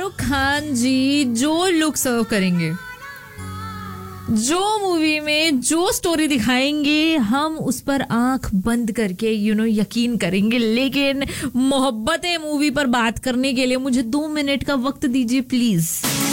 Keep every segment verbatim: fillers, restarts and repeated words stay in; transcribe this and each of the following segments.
शाहरुख खान जी जो लुक सर्व करेंगे, जो मूवी में जो स्टोरी दिखाएंगे, हम उस पर आंख बंद करके यू नो यकीन करेंगे। लेकिन मोहब्बतें मूवी पर बात करने के लिए मुझे दो मिनट का वक्त दीजिए please.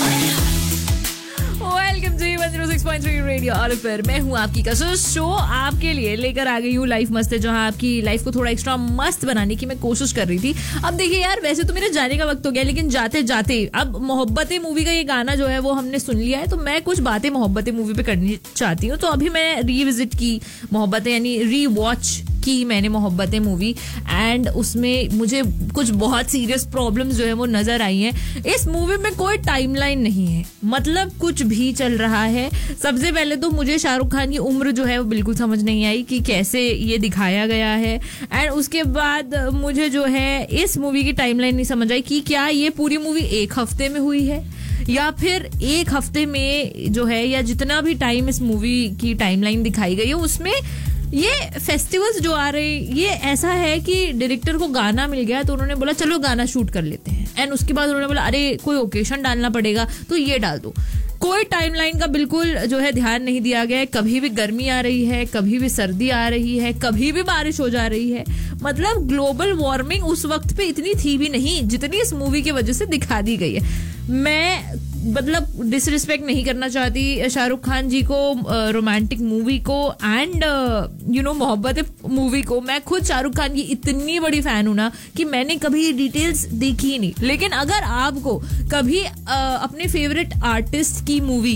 Welcome ji one zero six point three radio और फिर मैं हूँ आपकी कसर शो आपके लिए लेकर आ गई हूँ लाइफ मस्त है, जहाँ आपकी लाइफ को थोड़ा एक्स्ट्रा मस्त बनाने की मैं कोशिश कर रही थी। अब देखिए यार, वैसे तो मेरे जाने का वक्त हो गया, लेकिन जाते जाते अब मोहब्बतें मूवी का ये गाना जो है वो हमने सुन लिया है, तो मैं कुछ बातें मोहब्बतें मूवी पे करनी चाहती हूँ। तो अभी मैं रीविजिट की मोहब्बतें, यानी री वॉच की मैंने मोहब्बतें मूवी, एंड उसमें मुझे कुछ बहुत सीरियस प्रॉब्लम्स जो है वो नजर आई हैं। इस मूवी में कोई टाइमलाइन नहीं है, मतलब कुछ भी चल रहा है। सबसे पहले तो मुझे शाहरुख खान की उम्र जो है वो बिल्कुल समझ नहीं आई कि कैसे ये दिखाया गया है, एंड उसके बाद मुझे जो है इस मूवी की टाइमलाइन नहीं समझ आई कि क्या ये पूरी मूवी एक हफ्ते में हुई है या फिर एक हफ्ते में जो है, या जितना भी टाइम इस मूवी की टाइमलाइन दिखाई गई है उसमें ये फेस्टिवल्स जो आ रहे, ये ऐसा है कि डायरेक्टर को गाना मिल गया तो उन्होंने बोला चलो गाना शूट कर लेते हैं, एंड उसके बाद उन्होंने बोला अरे कोई ओकेशन डालना पड़ेगा तो ये डाल दो। कोई टाइमलाइन का बिल्कुल जो है ध्यान नहीं दिया गया है। कभी भी गर्मी आ रही है, कभी भी सर्दी आ रही है, कभी भी बारिश हो जा रही है। मतलब ग्लोबल वार्मिंग उस वक्त पे इतनी थी भी नहीं जितनी इस मूवी की वजह से दिखा दी गई है। मैं मतलब डिसरिस्पेक्ट नहीं करना चाहती शाहरुख खान जी को, रोमांटिक मूवी को एंड यू नो मोहब्बत मूवी को। मैं खुद शाहरुख खान की इतनी बड़ी फैन हूं ना कि मैंने कभी डिटेल्स देखी ही नहीं। लेकिन अगर आपको कभी uh, अपने फेवरेट आर्टिस्ट की मूवी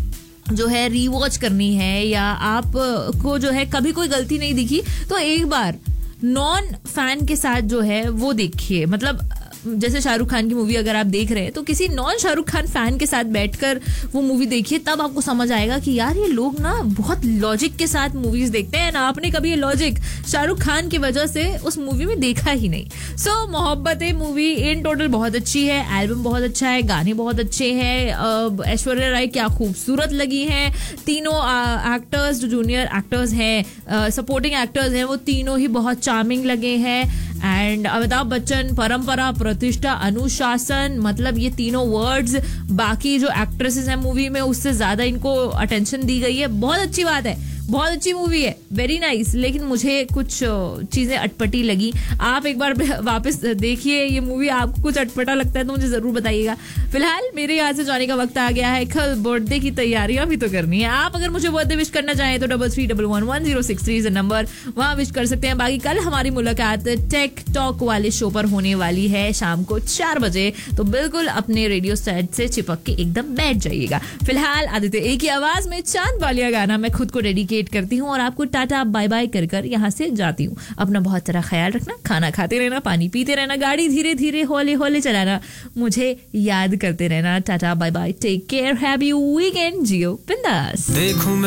जो है रीवॉच करनी है, या आप को जो है कभी कोई गलती नहीं दिखी, तो एक बार नॉन फैन के साथ जो है वो देखिए। मतलब जैसे शाहरुख खान की मूवी अगर आप देख रहे हैं तो किसी नॉन शाहरुख खान फैन के साथ बैठकर वो मूवी देखिए, तब आपको समझ आएगा कि यार ये लोग ना बहुत लॉजिक के साथ मूवीज देखते हैं ना। आपने कभी ये लॉजिक शाहरुख खान की वजह से उस मूवी में देखा ही नहीं। सो so, Mohabbatein movie in total बहुत अच्छी है, एल्बम बहुत अच्छा है, गाने बहुत अच्छे हैं। ऐश्वर्या राय क्या खूबसूरत लगी हैं। तीनों एक्टर्स जो जूनियर एक्टर्स हैं, सपोर्टिंग एक्टर्स हैं, वो तीनों ही बहुत चार्मिंग लगे हैं। एंड अमिताभ बच्चन, परंपरा, प्रतिष्ठा, अनुशासन, मतलब ये तीनों वर्ड्स बाकी जो एक्ट्रेसेस हैं मूवी में उससे ज्यादा इनको अटेंशन दी गई है। बहुत अच्छी बात है, बहुत अच्छी मूवी है, वेरी नाइस। लेकिन मुझे कुछ चीजें अटपटी लगी। आप एक बार वापस देखिए ये मूवी, आपको कुछ अटपटा लगता है तो मुझे जरूर बताइएगा। फिलहाल मेरे यहाँ से जाने का वक्त आ गया है, कल बर्थडे की तैयारियां भी तो करनी है। आप अगर मुझे बर्थडे विश करना चाहें तो double three double one one zero six three is number, वहाँ विश कर सकते हैं। बाकी कल हमारी मुलाकात टेक टॉक वाले शो पर होने वाली है शाम को चार बजे, तो बिल्कुल अपने रेडियो सेट से चिपक के एकदम बैठ जाइएगा। फिलहाल आदित्य एक ही आवाज में चांद वालिया गाना मैं खुद को डेडिकेट करती हूँ और आपको टाटा बाय बाय कर कर यहाँ से जाती हूँ। अपना बहुत सारा ख्याल रखना, खाना खाते रहना, पानी पीते रहना, गाड़ी धीरे धीरे हौले हौले चलाना, मुझे याद करते रहना। Tata bye bye, take care, happy weekend, जियो बिंदास। देखो